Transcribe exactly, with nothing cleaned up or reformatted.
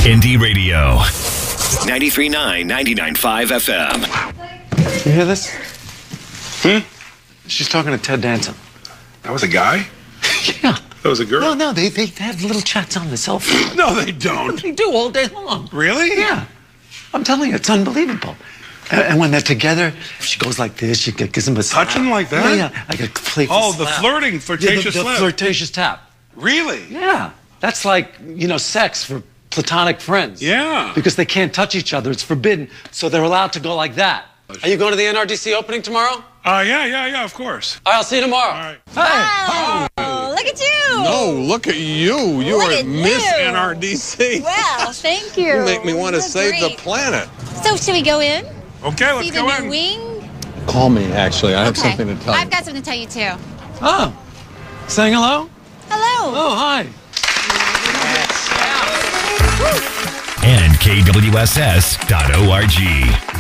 Indie Radio. ninety-three point nine, ninety-nine point five F M. You hear this? Hmm? She's talking to Ted Danson. That was a guy? Yeah. That was a girl? No, no, they, they have little chats on the cell phone. No, they don't. They do all day long. Really? Yeah. I'm telling you, it's unbelievable. And, and when they're together, she goes like this, she gives him a slap. Touching like that? Yeah, yeah. Like a playful Oh, the slap. flirting, Yeah, flirtatious the, the slap. flirtatious tap. Really? Yeah. That's like, you know, sex for platonic friends. Yeah. Because they can't touch each other. It's forbidden. So they're allowed to go like that. Are you going to the N R D C opening tomorrow? Uh, yeah, yeah, yeah, of course. All right, I'll see you tomorrow. All right. Hey. Oh, look at you. No, look at you. You Look are at Miss you. N R D C. Well, thank you. You make me want to Look save the great. planet. So, should we go in? Okay, let's See the go new in. wing? Call me, actually. I have Okay. something to tell I've you. got something to tell you, too. Oh. Saying hello? Hello. Oh, hi. And K W S S dot org.